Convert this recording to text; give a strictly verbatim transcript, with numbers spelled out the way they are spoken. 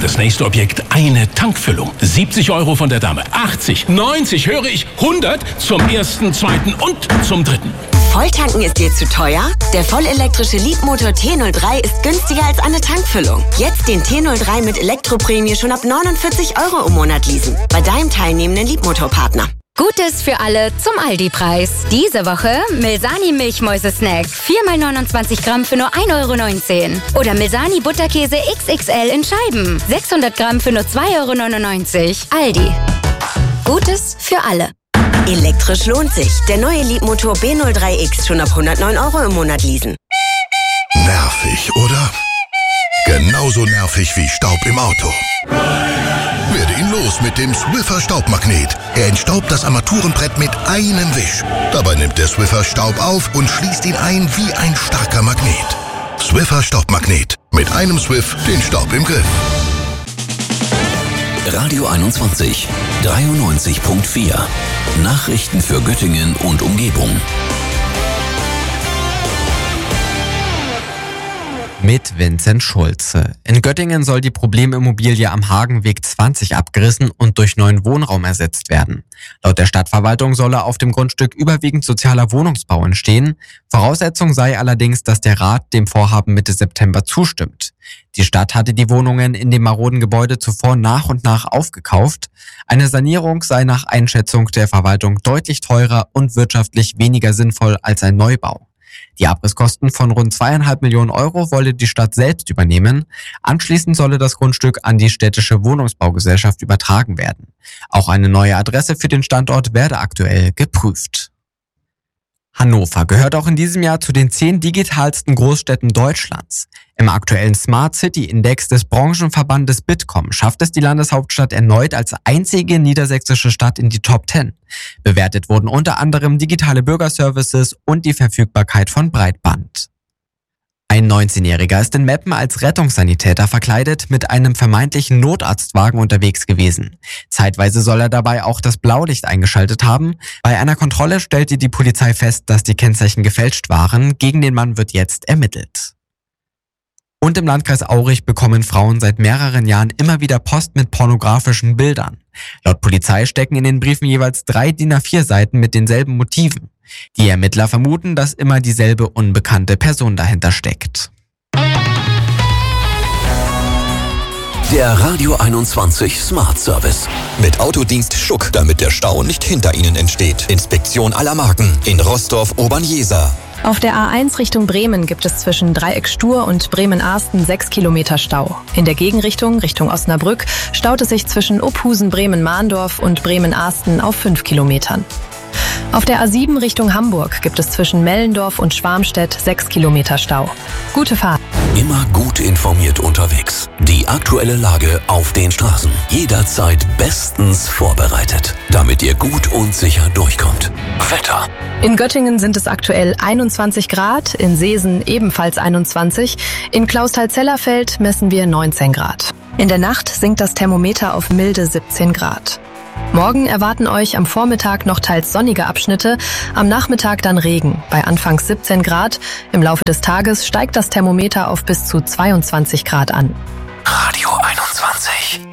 das nächste Objekt eine Tankfüllung. siebzig Euro von der Dame. achtzig, neunzig, höre ich, hundert zum ersten, zweiten und zum dritten. Volltanken ist dir zu teuer? Der vollelektrische Leapmotor T null drei ist günstiger als eine Tankfüllung. Jetzt den T null drei mit Elektroprämie schon ab neunundvierzig Euro im Monat leasen. Bei deinem teilnehmenden Leapmotor-Partner. Gutes für alle zum Aldi-Preis. Diese Woche Milsani Milchmäuse-Snack. vier mal neunundzwanzig Gramm für nur ein Euro neunzehn. Oder Milsani Butterkäse X X L in Scheiben. sechshundert Gramm für nur zwei Euro neunundneunzig. Aldi. Gutes für alle. Elektrisch lohnt sich. Der neue Leapmotor B null drei X schon ab hundertneun Euro im Monat leasen. Nervig, oder? Genauso nervig wie Staub im Auto. Werde ihn los mit dem Swiffer Staubmagnet. Er entstaubt das Armaturenbrett mit einem Wisch. Dabei nimmt der Swiffer Staub auf und schließt ihn ein wie ein starker Magnet. Swiffer Staubmagnet. Mit einem Swiff den Staub im Griff. Radio einundzwanzig, dreiundneunzig Komma vier. Nachrichten für Göttingen und Umgebung. Mit Vincent Schulze. In Göttingen soll die Problemimmobilie am Hagenweg zwanzig abgerissen und durch neuen Wohnraum ersetzt werden. Laut der Stadtverwaltung solle auf dem Grundstück überwiegend sozialer Wohnungsbau entstehen. Voraussetzung sei allerdings, dass der Rat dem Vorhaben Mitte September zustimmt. Die Stadt hatte die Wohnungen in dem maroden Gebäude zuvor nach und nach aufgekauft. Eine Sanierung sei nach Einschätzung der Verwaltung deutlich teurer und wirtschaftlich weniger sinnvoll als ein Neubau. Die Abrisskosten von rund zweieinhalb Millionen Euro wolle die Stadt selbst übernehmen. Anschließend solle das Grundstück an die städtische Wohnungsbaugesellschaft übertragen werden. Auch eine neue Adresse für den Standort werde aktuell geprüft. Hannover gehört auch in diesem Jahr zu den zehn digitalsten Großstädten Deutschlands. Im aktuellen Smart City Index des Branchenverbandes Bitkom schafft es die Landeshauptstadt erneut als einzige niedersächsische Stadt in die Top zehn. Bewertet wurden unter anderem digitale Bürgerservices und die Verfügbarkeit von Breitband. Ein neunzehnjähriger ist in Meppen als Rettungssanitäter verkleidet mit einem vermeintlichen Notarztwagen unterwegs gewesen. Zeitweise soll er dabei auch das Blaulicht eingeschaltet haben. Bei einer Kontrolle stellte die Polizei fest, dass die Kennzeichen gefälscht waren. Gegen den Mann wird jetzt ermittelt. Und im Landkreis Aurich bekommen Frauen seit mehreren Jahren immer wieder Post mit pornografischen Bildern. Laut Polizei stecken in den Briefen jeweils drei D I N A vier Seiten mit denselben Motiven. Die Ermittler vermuten, dass immer dieselbe unbekannte Person dahinter steckt. Der Radio einundzwanzig Smart Service. Mit Autodienst Schuck, damit der Stau nicht hinter Ihnen entsteht. Inspektion aller Marken in Roßdorf-Obernjeser. Auf der A eins Richtung Bremen gibt es zwischen Dreieck Stur und Bremen-Arsten sechs Kilometer Stau. In der Gegenrichtung, Richtung Osnabrück, staut es sich zwischen Ophusen-Bremen-Mahndorf und Bremen-Arsten auf fünf Kilometern. Auf der A sieben Richtung Hamburg gibt es zwischen Mellendorf und Schwarmstedt sechs Kilometer Stau. Gute Fahrt. Immer gut informiert unterwegs. Die aktuelle Lage auf den Straßen. Jederzeit bestens vorbereitet, damit ihr gut und sicher durchkommt. Wetter. In Göttingen sind es aktuell einundzwanzig Grad, in Seesen ebenfalls einundzwanzig, in Clausthal-Zellerfeld messen wir neunzehn Grad. In der Nacht sinkt das Thermometer auf milde siebzehn Grad. Morgen erwarten euch am Vormittag noch teils sonnige Abschnitte, am Nachmittag dann Regen, bei anfangs siebzehn Grad. Im Laufe des Tages steigt das Thermometer auf bis zu zweiundzwanzig Grad an. Radio einundzwanzig.